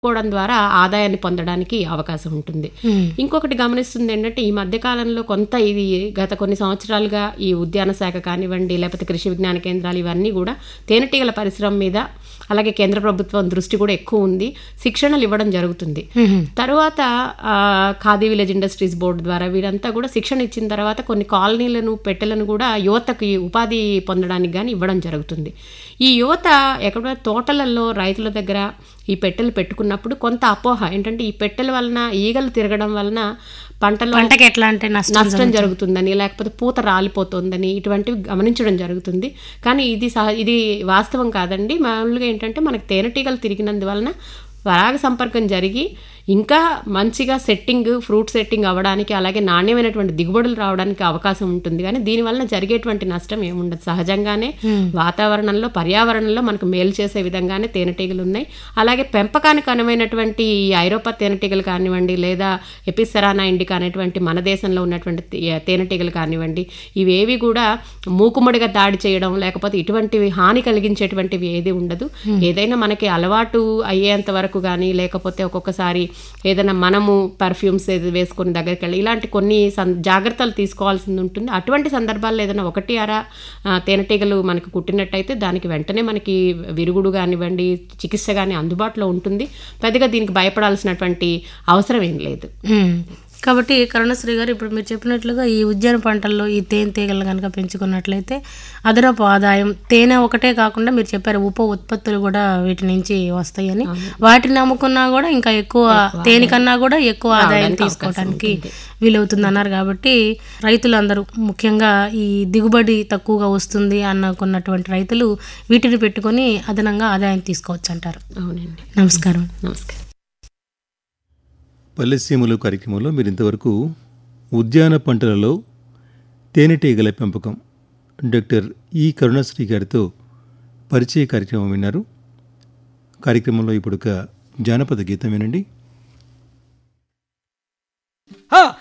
కోవడం ద్వారా ఆదాయాన్ని పొందడానికి అవకాశం ఉంటుంది. ఇంకొకటి గమనిస్తుంది ఏంటంటే, ఈ మధ్య కాలంలో కొంత ఇది గత కొన్ని సంవత్సరాలుగా ఈ ఉద్యాన శాఖ కానివ్వండి, లేకపోతే కృషి విజ్ఞాన కేంద్రాలు ఇవన్నీ కూడా తేనెటీగల పరిశ్రమ మీద, అలాగే కేంద్ర ప్రభుత్వం దృష్టి కూడా ఎక్కువ ఉంది, శిక్షణలు ఇవ్వడం జరుగుతుంది. తర్వాత ఖాదీ విలేజ్ ఇండస్ట్రీస్ బోర్డు ద్వారా వీరంతా కూడా శిక్షణ ఇచ్చిన తర్వాత కొన్ని కాలనీలను, పెట్టెలను కూడా యువతకి ఉపాధి పొందడానికి కానీ ఇవ్వడం జరుగుతుంది. ఈ యువత ఎక్కడ తోటలలో రైతుల దగ్గర ఈ పెట్టెలు పెట్టుకున్నప్పుడు కొంత అపోహ ఏంటంటే, ఈ పెట్టెల వలన ఈగలు తిరగడం వలన పంటకి ఎట్లాంటి నష్టం జరుగుతుందని, లేకపోతే పూత రాలిపోతుందని ఇటువంటివి గమనించడం జరుగుతుంది. కానీ ఇది వాస్తవం కాదండి. మామూలుగా ఏంటంటే, మనకు తేనెటీగలు తిరిగినందువలన పరాగ సంపర్కం జరిగి ఇంకా మంచిగా ఫ్రూట్ సెట్టింగ్ అవ్వడానికి, అలాగే నాణ్యమైనటువంటి దిగుబడులు రావడానికి అవకాశం ఉంటుంది. కానీ దీనివల్ల జరిగేటువంటి నష్టం ఏముండదు. సహజంగానే వాతావరణంలో, పర్యావరణంలో మనకు మేలు చేసే విధంగానే తేనెటీగలు ఉన్నాయి. అలాగే పెంపకానికి అనువైనటువంటి ఈ ఐరోపా తేనెటీగలు కానివ్వండి, లేదా ఎపిసెరానా ఇండికా అనేటువంటి మన దేశంలో ఉన్నటువంటి తేనెటీగలు కానివ్వండి, ఇవేవి కూడా మూకుమ్మడిగా దాడి చేయడం, లేకపోతే ఇటువంటివి హాని కలిగించేటువంటివి ఏది ఉండదు. ఏదైనా మనకి అలవాటు అయ్యేంత వరకు కానీ, లేకపోతే ఒక్కొక్కసారి ఏదైనా మనము పర్ఫ్యూమ్స్ వేసుకుని దగ్గరికి వెళ్ళి ఇలాంటి కొన్ని జాగ్రత్తలు తీసుకోవాల్సింది ఉంటుంది. అటువంటి సందర్భాల్లో ఏదైనా ఒకటి అర తేనెటీగలు మనకు కుట్టినట్టయితే దానికి వెంటనే మనకి విరుగుడు కానివ్వండి, చికిత్స కానీ అందుబాటులో ఉంటుంది. పెద్దగా దీనికి భయపడాల్సినటువంటి అవసరం ఏం లేదు. కాబట్టి కరుణశ్రీ గారు, ఇప్పుడు మీరు చెప్పినట్లుగా ఈ ఉద్యాన పంటల్లో ఈ తేనెటీగలు కనుక పెంచుకున్నట్లయితే అదనపు ఆదాయం, తేనె ఒకటే కాకుండా మీరు చెప్పారు ఉప ఉత్పత్తులు కూడా వీటి నుంచి వస్తాయని, వాటిని నమ్ముకున్నా కూడా ఇంకా ఎక్కువ తేనె కన్నా కూడా ఎక్కువ ఆదాయం తీసుకోవడానికి వీలవుతుంది అన్నారు. కాబట్టి రైతులందరూ ముఖ్యంగా ఈ దిగుబడి తక్కువగా వస్తుంది అనుకున్నటువంటి రైతులు వీటిని పెట్టుకొని అదనంగా ఆదాయం తీసుకోవచ్చు అంటారు. అవునండి. నమస్కారం. నమస్కారం. పల్లెసీమలు కార్యక్రమంలో మీరు ఇంతవరకు ఉద్యాన పంటలలో తేనెటీగల పెంపకం డాక్టర్ ఈ కరుణశ్రీ గారితో పరిచయ కార్యక్రమం విన్నారు. కార్యక్రమంలో ఇప్పుడు ఒక జానపద గీతం వినండి.